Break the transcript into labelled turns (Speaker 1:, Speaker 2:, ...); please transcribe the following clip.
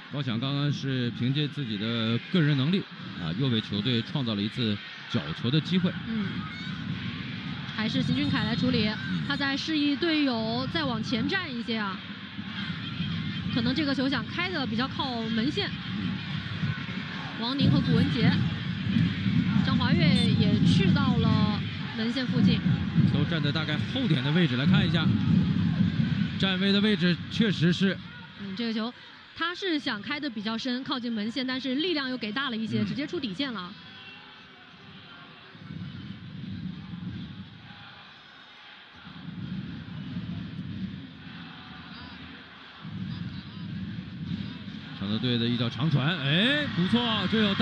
Speaker 1: 高翔刚刚是凭借自己的个人能力啊，又为球队创造了一次角球的机会。
Speaker 2: 还是邢俊凯来处理，他在示意队友再往前站一些啊，可能这个球想开的比较靠门线。王宁和古文杰，张华岳也去到了门线附近，
Speaker 1: 都站在大概后点的位置，来看一下，站位的位置确实是，
Speaker 2: 这个球他是想开的比较深，靠近门线，但是力量又给大了一些，直接出底线了。
Speaker 1: 长乐队的一脚长传，哎，不错，这有。